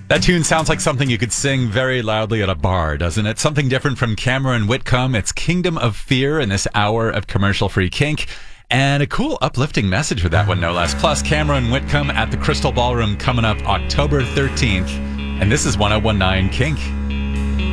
That tune sounds like something you could sing very loudly at a bar, doesn't it? Something different from Cameron Whitcomb. It's Kingdom of Fear in this hour of commercial-free kink. And a cool, uplifting message with that one, no less. Plus, Cameron Whitcomb at the Crystal Ballroom coming up October 13th. And this is 1019 Kink.